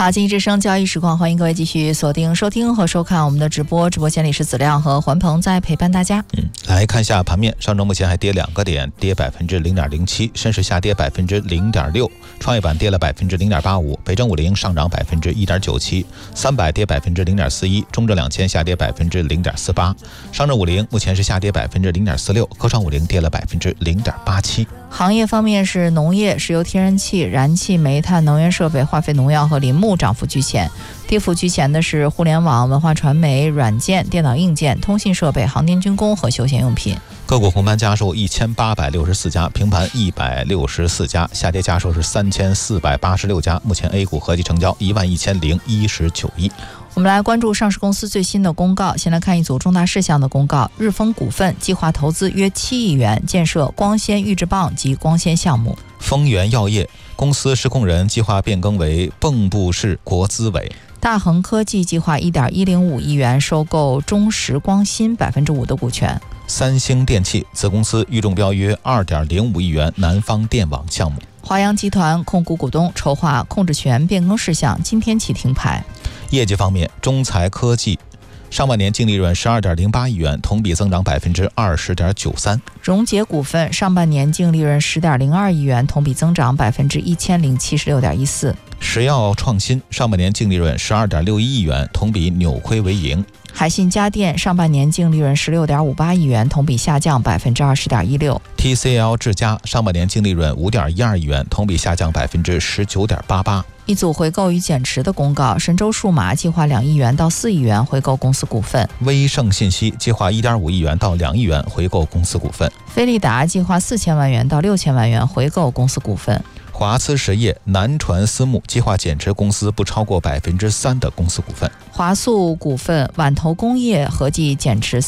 好，经济之声交易实况，欢迎各位继续锁定收听和收看我们的直播。直播间里是子亮和环鹏在陪伴大家。 来看一下盘面，上周目前还跌2个点，跌0.07%，深市下跌0.6%，创业板跌了0.85%，北证50上涨1.97%， 300跌0.41%，中证2000下跌0.48%，上证50目前是下跌0.46%，科创50跌了0.87%。 行业方面是农业、石油天然气、燃气、煤炭、能源设备、化肥农药和林木涨幅居前，跌幅居前的是互联网、文化传媒、软件、电脑硬件、通信设备、航天军工和休闲用品。 个股红盘家数1864家，平盘164家，下跌家数是3486家，目前 A 股合计成交11019亿。 我们来关注上市公司最新的公告，先来看一组重大事项的公告。日丰股份计划投资约7亿元建设光纤预制棒及光纤项目。 丰源药业公司实控人计划变更为蚌埠市国资委。 大恒科技计划1.105亿元收购中石光芯5%的股权。 三星电器子公司预中标约2.05亿元南方电网项目。 华阳集团控股股东筹划控制权变更事项今天起停牌。 业绩方面，中材科技上半年净利润12.08亿元，同比增长20.93%。 荣捷股份上半年净利润10.02亿元，同比增长1076.14%。 石药创新上半年净利润12.61亿元，同比扭亏为盈。 海信家电上半年净利润16.58亿元，同比下降20.16%。 TCL 智家上半年净利润5.12亿元，同比下降19.88%。 一组回购与减持的公告，神州数码计划2亿元到4亿元回购公司股份。 威盛信息计划1.5亿元到2亿元回购公司股份。 飞利达计划4000万元到6000万元回购公司股份。 华资实业、南传私募计划减持公司不超过3%的公司股份。 华塑股份、晚投工业合计减持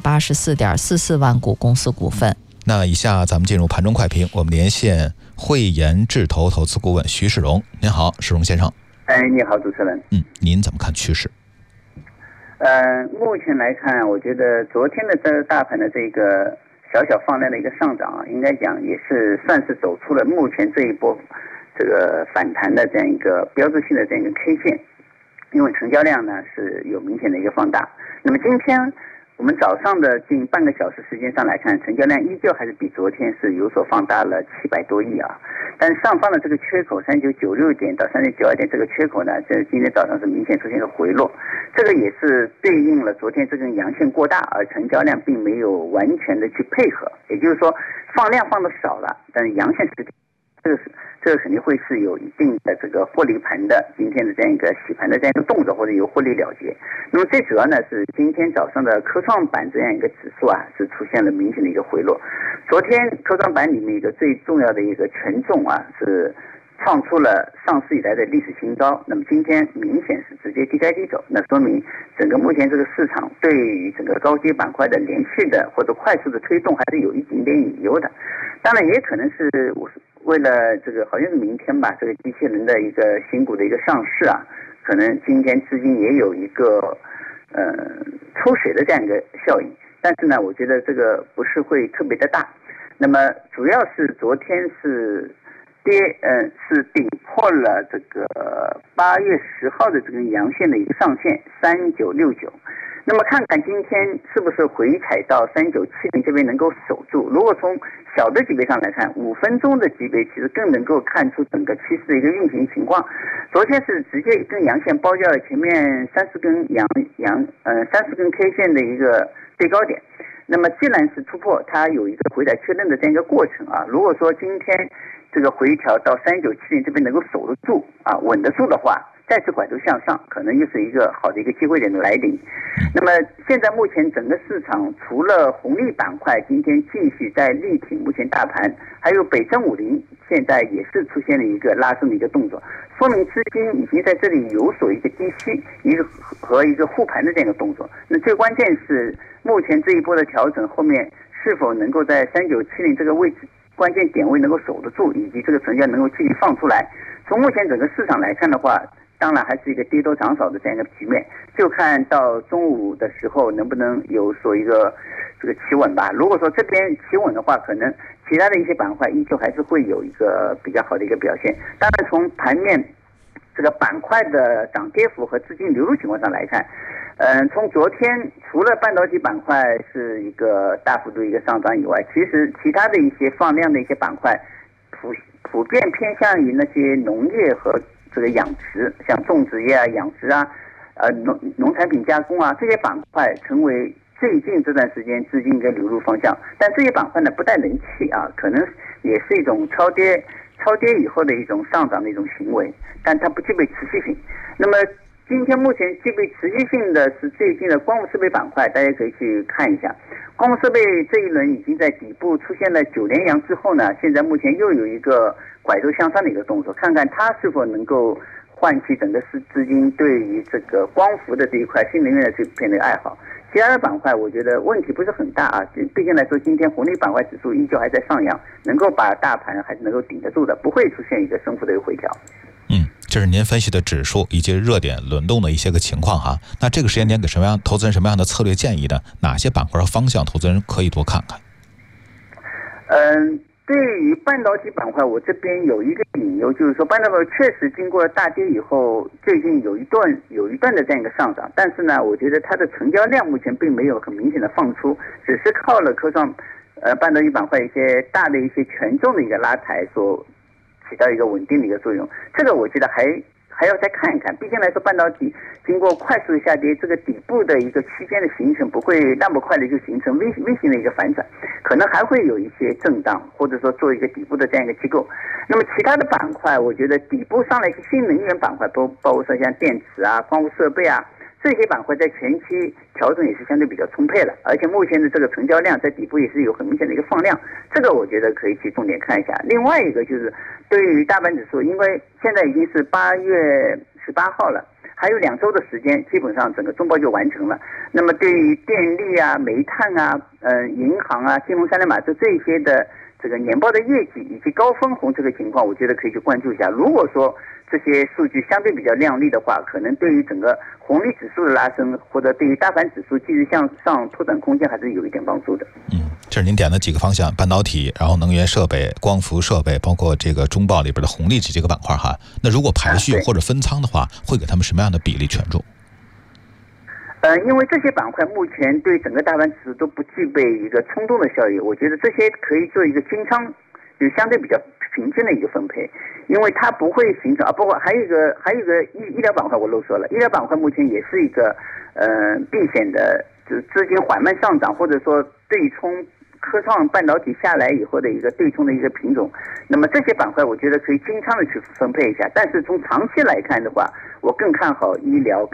384.44万股公司股份。 那以下咱们进入盘中快评，我们连线汇研智投投资顾问徐世荣。您好，世荣先生。 你好，主持人。 您怎么看趋势？ 目前来看，我觉得昨天的这个大盘的这个小小放量的一个上涨啊，应该讲也是算是走出了目前这一波这个反弹的这样一个标志性的这样一个 K 线，因为成交量呢是有明显的一个放大。那么今天我们早上的近半个小时时间上来看，成交量依旧还是比昨天是有所放大了700多亿啊。但是上方的这个缺口3996点到3992点这个缺口呢，这今天早上是明显出现一个回落，这个也是对应了昨天这根阳线过大，而成交量并没有完全的去配合，也就是说放量放的少了，但是阳线是这个肯定会是有一定的这个获利盘的今天的这样一个洗盘的这样一个动作，或者有获利了结。那么最主要呢是今天早上的科创板这样一个指数啊是出现了明显的一个回落。昨天科创板里面一个最重要的一个权重啊是创出了上市以来的历史新高，那么今天明显是直接低开低走，那说明整个目前这个市场对于整个高阶板块的连续的或者快速的推动还是有一点点隐忧的。当然也可能是为了这个好像是明天吧，这个机器人的一个新股的一个上市啊，可能今天资金也有一个抽水的这样一个效应，但是呢我觉得这个不是会特别的大。那么主要是昨天是是顶破了这个8月10号的这根阳线的一个上限3969。那么看看今天是不是回踩到3970这边能够守住。如果从小的级别上来看，5分钟的级别其实更能够看出整个趋势的一个运行情况。昨天是直接一根阳线包掉了前面30根30根 K 线的一个最高点。那么既然是突破，它有一个回踩确认的这样一个过程啊。如果说今天这个回调到3970这边能够守得住啊，稳得住的话，再次拐头向上，可能又是一个好的一个机会点的来临。那么现在目前整个市场除了红利板块今天继续在力挺目前大盘，还有北证50现在也是出现了一个拉升的一个动作，说明资金已经在这里有所一个低吸，一个和一个护盘的这样一个动作。那最关键是目前这一波的调整后面是否能够在3970这个位置关键点位能够守得住，以及这个成交能够继续放出来。从目前整个市场来看的话，当然还是一个跌多涨少的这样一个局面，就看到中午的时候能不能有所一个这个企稳吧。如果说这边企稳的话，可能其他的一些板块依旧还是会有一个比较好的一个表现。当然从盘面这个板块的涨跌幅和资金流入情况上来看，从昨天除了半导体板块是一个大幅度一个上涨以外，其实其他的一些放量的一些板块普遍偏向于那些农业和这个养殖，像种植业啊、养殖啊、农产品加工啊这些板块成为最近这段时间资金的流入方向。但这些板块呢不带人气啊，可能也是一种超跌以后的一种上涨的一种行为，但它不具备持续性。那么今天目前具备持续性的是最近的光伏设备板块，大家可以去看一下。光伏设备这一轮已经在底部出现了9连阳之后呢，现在目前又有一个拐头向上的一个动作，看看它是否能够唤起整个资金对于这个光伏的这一块新能源的这片的爱好。其他的板块我觉得问题不是很大啊，毕竟来说今天红利板块指数依旧还在上扬，能够把大盘还是能够顶得住的，不会出现一个升幅的一个回调。 这是您分析的指数以及热点轮动的一些个情况哈。那这个时间点给投资人什么样的策略建议呢？哪些板块和方向投资人可以多看看？ 对于半导体板块，我这边有一个隐忧，就是说半导体确实经过大跌以后，最近有一段的这样一个上涨，但是呢，我觉得它的成交量目前并没有很明显的放出，只是靠了科创半导体板块一些大的一些权重的一个拉抬所起到一个稳定的一个作用。这个我觉得还要再看一看，毕竟来说半导体经过快速的下跌，这个底部的一个区间的形成不会那么快的就形成 V 型的一个反转，可能还会有一些震荡，或者说做一个底部的这样一个机构。那么其他的板块，我觉得底部上来一些新能源板块，包括说像电池啊、光伏设备啊这些板块，在前期调整也是相对比较充沛的，而且目前的这个成交量在底部也是有很明显的一个放量，这个我觉得可以去重点看一下。另外一个就是对于大盘指数，因为现在已经是8月18号了，还有2周的时间，基本上整个中报就完成了。那么对于电力啊、煤炭啊、银行啊、金融三连码这些的这个年报的业绩以及高分红这个情况，我觉得可以去关注一下。如果说这些数据相对比较亮丽的话，可能对于整个红利指数的拉升，或者对于大盘指数继续向上拓展空间还是有一点帮助的。 这是您点的几个方向：半导体，然后能源设备、光伏设备，包括这个中报里边的红利这几个板块哈。那如果排序或者分仓的话，会给他们什么样的比例权重？ 因为这些板块目前对整个大盘指数都不具备一个冲动的效应，我觉得这些可以做一个均仓，就相对比较平均的一个分配，因为它不会形成包括还有一个医疗板块我漏说了，医疗板块目前也是一个避险的，就是资金缓慢上涨，或者说对冲科创半导体下来以后的一个对冲的一个品种。那么这些板块我觉得可以均仓的去分配一下，但是从长期来看的话，我更看好医疗